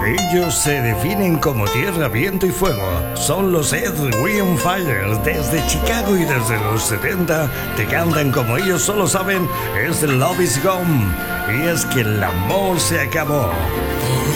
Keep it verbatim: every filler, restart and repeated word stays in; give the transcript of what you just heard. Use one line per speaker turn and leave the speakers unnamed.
Ellos se definen como tierra, viento y fuego. Son los Earth, Wind Fire. Desde Chicago y desde los setenta te cantan como ellos solo saben. Es Love Is Gone. Y es que el amor se acabó.